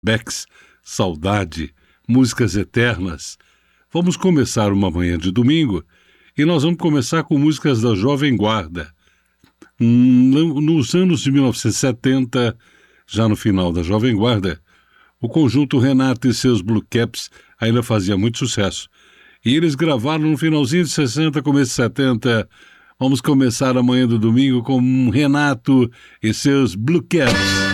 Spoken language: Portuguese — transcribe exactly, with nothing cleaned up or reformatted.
Becks, Saudade, músicas eternas. Vamos começar uma manhã de domingo e nós vamos começar com músicas da Jovem Guarda. Nos anos de mil novecentos e setenta, já no final da Jovem Guarda, o conjunto Renato e seus Blue Caps ainda fazia muito sucesso. E eles gravaram no finalzinho de sessenta, começo de setenta. Vamos começar a manhã do domingo com Renato e seus Blue Caps.